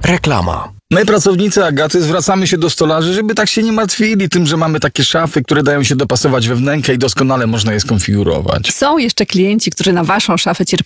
Reklama. My, pracownicy Agaty, zwracamy się do stolarzy, żeby tak się nie martwili tym, że mamy takie szafy, które dają się dopasować we wnękę i doskonale można je skonfigurować. Są jeszcze klienci, którzy na waszą szafę cierpliwie